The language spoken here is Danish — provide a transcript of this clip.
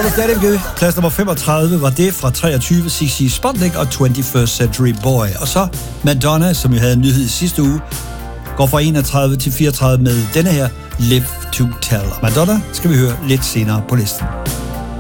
er du stadig. Plads nummer 35 var det fra 23, CC Sputnik og 21st Century Boy. Og så Madonna, som jo havde en nyhed i sidste uge, går fra 31 til 34 med denne her Live to Tell. Madonna skal vi høre lidt senere på listen.